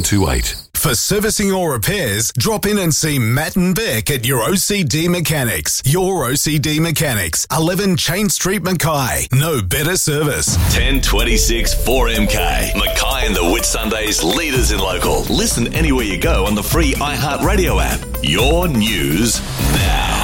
28. For servicing or repairs, drop in and see Matt and Beck at your OCD Mechanics. Your OCD Mechanics, 11 Chain Street, Mackay. No better service. 1026 4MK. Mackay and the Whitsundays, leaders in local. Listen anywhere you go on the free iHeartRadio app. Your news now.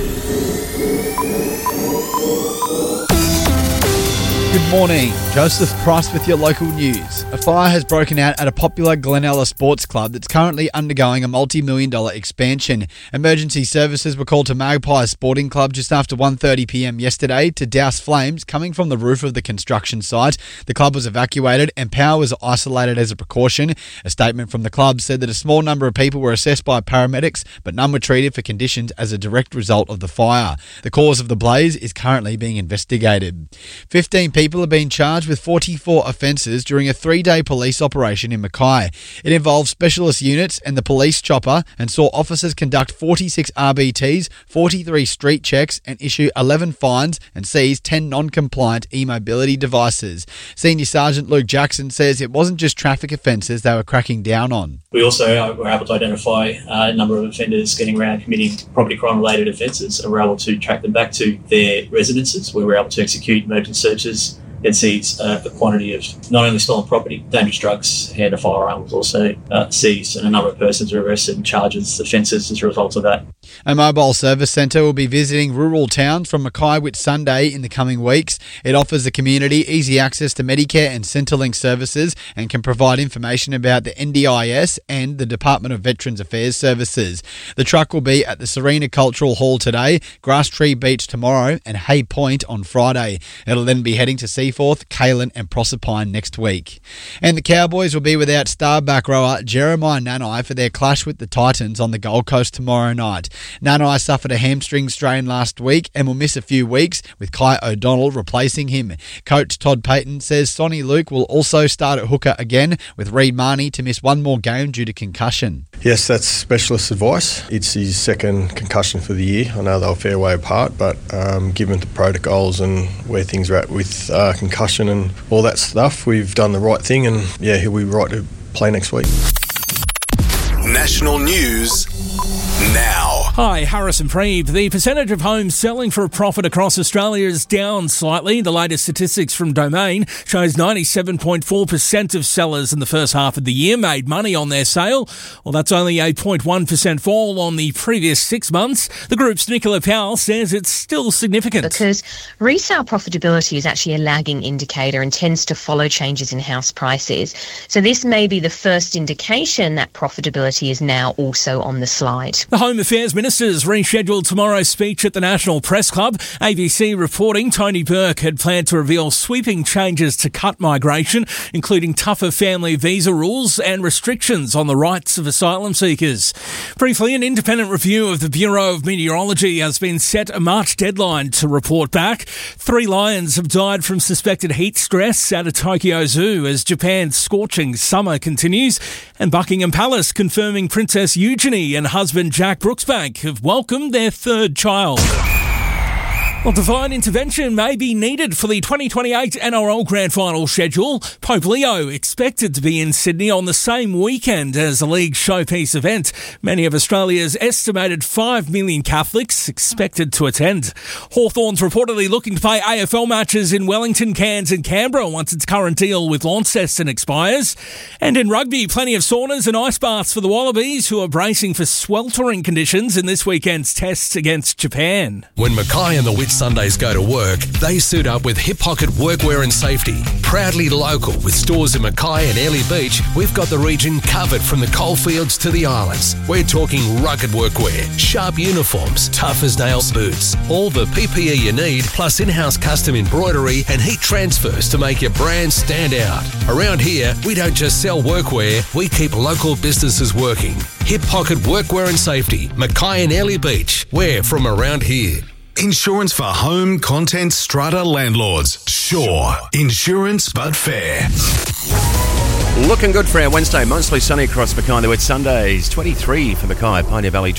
Good morning. Joseph Price with your local news. A fire has broken out at a popular Glenella Sports Club that's currently undergoing a multi-million-dollar expansion. Emergency services were called to Magpie Sporting Club just after 1:30pm yesterday to douse flames coming from the roof of the construction site. The club was evacuated and power was isolated as a precaution. A statement from the club said that a small number of people were assessed by paramedics, but none were treated for conditions as a direct result of the fire. The cause of the blaze is currently being investigated. 15 people have been charged with 44 offences during a 3-day police operation in Mackay. It involved specialist units and the police chopper and saw officers conduct 46 RBTs, 43 street checks and issue 11 fines and seize 10 non-compliant e-mobility devices. Senior Sergeant Luke Jackson says it wasn't just traffic offences they were cracking down on. We also were able to identify a number of offenders getting around committing property crime-related offences, and we're able to track them back to their residences, where we're able to execute emergency searches and seize a quantity of not only stolen property, dangerous drugs, and a firearm was also seized, and a number of persons were arrested and charged with offences as a result of that. A mobile service centre will be visiting rural towns from Mackay Whitsunday in the coming weeks. It offers the community easy access to Medicare and Centrelink services and can provide information about the NDIS and the Department of Veterans Affairs services. The truck will be at the Serena Cultural Hall today, Grass Tree Beach tomorrow and Hay Point on Friday. It'll then be heading to Seaforth, Kalen and Proserpine next week. And the Cowboys will be without star back rower Jeremiah Nanai for their clash with the Titans on the Gold Coast tomorrow night. Nanai suffered a hamstring strain last week and will miss a few weeks, with Kai O'Donnell replacing him. Coach Todd Payton says Sonny Luke will also start at hooker again, with Reid Marnie to miss one more game due to concussion. Yes, that's specialist advice. It's his second concussion for the year. I know they were a fair way apart, but given the protocols and where things are at with concussion and all that stuff, we've done the right thing, and yeah, he'll be right to play next week. National news now. Hi, Harrison Preeve. The percentage of homes selling for a profit across Australia is down slightly. The latest statistics from Domain shows 97.4% of sellers in the first half of the year made money on their sale. Well, that's only a 0.1% fall on the previous 6 months. The group's Nicola Powell says it's still significant. Because resale profitability is actually a lagging indicator and tends to follow changes in house prices. So this may be the first indication that profitability is now also on the slide. The Home Affairs Minister's rescheduled tomorrow's speech at the National Press Club. ABC reporting Tony Burke had planned to reveal sweeping changes to cut migration, including tougher family visa rules and restrictions on the rights of asylum seekers. Briefly, an independent review of the Bureau of Meteorology has been set a March deadline to report back. 3 lions have died from suspected heat stress at a Tokyo Zoo as Japan's scorching summer continues. And Buckingham Palace confirming Princess Eugenie and husband Jack Brooksbank have welcomed their 3rd child. Well, divine intervention may be needed for the 2028 NRL Grand Final schedule. Pope Leo expected to be in Sydney on the same weekend as the league's showpiece event. Many of Australia's estimated 5 million Catholics expected to attend. Hawthorn's reportedly looking to play AFL matches in Wellington, Cairns and Canberra once its current deal with Launceston expires. And in rugby, plenty of saunas and ice baths for the Wallabies, who are bracing for sweltering conditions in this weekend's test against Japan. When Mackay and the Sundays go to work, they suit up with Hip Pocket Workwear and Safety. Proudly local with stores in Mackay and Airlie Beach, we've got the region covered from the coalfields to the islands. We're talking rugged workwear, sharp uniforms, tough as nails boots, all the PPE you need, plus in-house custom embroidery and heat transfers to make your brand stand out. Around here, we don't just sell workwear, we keep local businesses working. Hip Pocket Workwear and Safety, Mackay and Airlie Beach. We're from around here. Insurance for home, content, strata landlords. Sure. Insurance, but fair. Looking good for our Wednesday. Mostly sunny across Mackay. The Whitsundays. 23 for Mackay, Pioneer Valley.